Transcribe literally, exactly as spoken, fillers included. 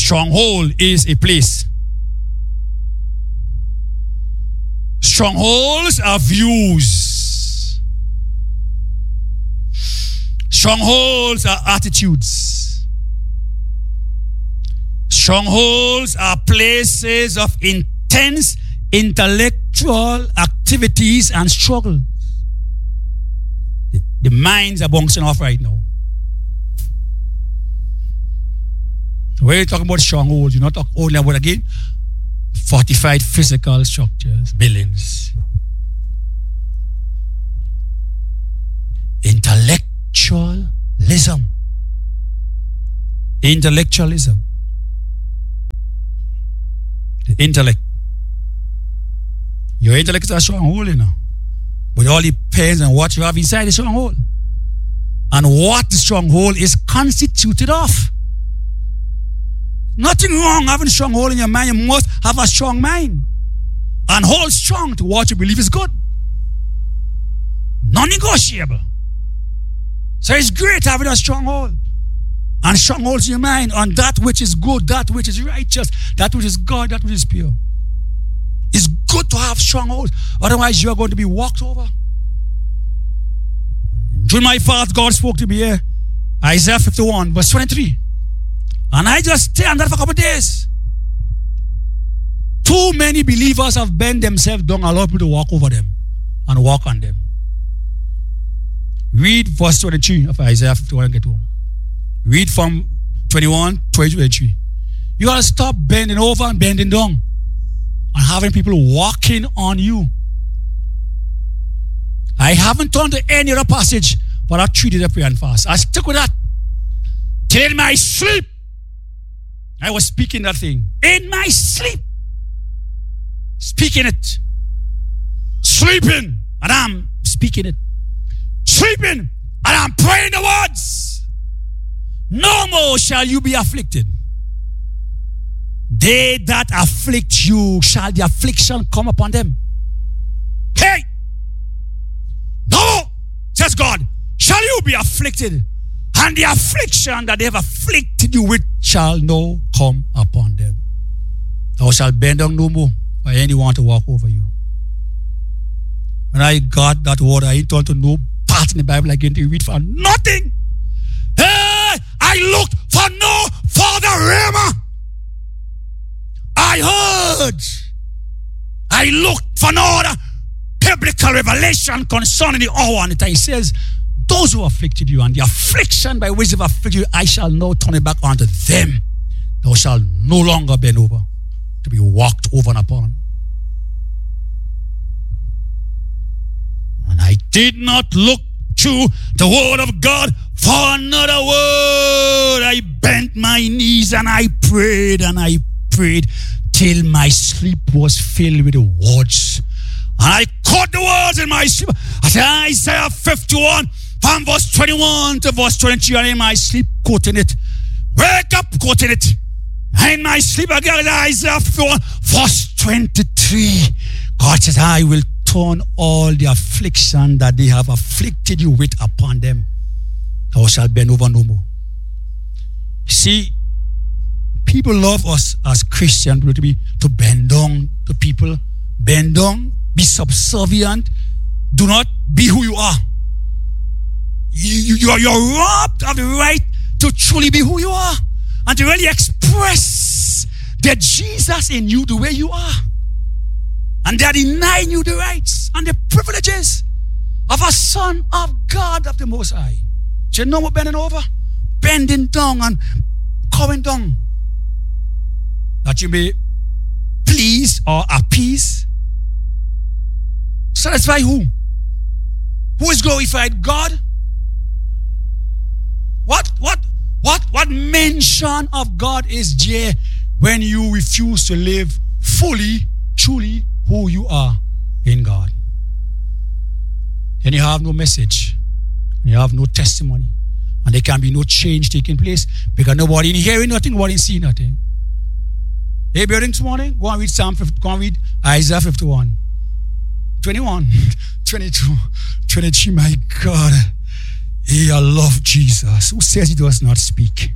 stronghold is a place. Strongholds are views. Strongholds are attitudes. Strongholds are places of intense intellectual activities and struggles. The, the minds are bouncing off right now. So when you talk about strongholds, you're not talking only about, again, fortified physical structures, buildings. Intellectualism. Intellectualism. The intellect. Your intellect is a stronghold, you know. But it all depends on what you have inside the stronghold. And what the stronghold is constituted of. Nothing wrong having a stronghold in your mind. You must have a strong mind. And hold strong to what you believe is good. Non-negotiable. So it's great having a stronghold. And strongholds in your mind on that which is good, that which is righteous, that which is God, that which is pure. It's good to have strongholds. Otherwise, you are going to be walked over. During my fast, God spoke to me here. Isaiah fifty-one, verse twenty-three. And I just stay on that for a couple of days. Too many believers have bent themselves down, allow people to walk over them and walk on them. Read verse twenty-three of Isaiah fifty-one and get home. Read from twenty-one, twenty-two, twenty-three. You got to stop bending over and bending down and having people walking on you. I haven't turned to any other passage, but I treated it prayer and fast. I stuck with that. Till in my sleep, I was speaking that thing. In my sleep. Speaking it. Sleeping, and I'm speaking it. Sleeping, and I'm praying the words. No more shall you be afflicted. They that afflict you, shall the affliction come upon them. Hey! No, says God, shall you be afflicted, and the affliction that they have afflicted you with shall no come upon them. Thou shalt bend down no more for anyone to walk over you. When I got that word, I ain't turned to no part in the Bible again to read for nothing. Hey, I looked for no further rhema. I heard. I looked for no other biblical revelation concerning the hour and the time. It says, those who afflicted you and the affliction by which they have afflicted you, I shall now turn it back unto them. Thou shalt no longer bend over to be walked over and upon. And I did not look to the word of God for another word. I bent my knees and I prayed and I prayed till my sleep was filled with the words. And I caught the words in my sleep. I said, Isaiah fifty-one, from verse twenty-one to verse twenty-three, and in my sleep quoting it. Wake up quoting it. And in my sleep again, Isaiah fifty-one, verse twenty-three. God says, I will turn all the affliction that they have afflicted you with upon them. Thou shalt bend over no more. See, people love us as Christians to be to bend down to people. Bend down, be subservient. Do not be who you are. You, you, are you're robbed of the right to truly be who you are and to really express the Jesus in you the way you are. And they're denying you the rights and the privileges of a son of God of the Most High. So you know what bending over? Bending down and coming down. That you may please or appease. Satisfy who? Who is glorified? God? What, what, what, what mention of God is there when you refuse to live fully, truly who you are in God? Then you have no message. You have no testimony. And there can be no change taking place because nobody in hearing nothing, nobody in seeing nothing. Hey, building this morning, go and read Psalm fifty, go and read Isaiah fifty-one. twenty-one, twenty-two, twenty-three, my God. Hey, I love Jesus. Who says he does not speak?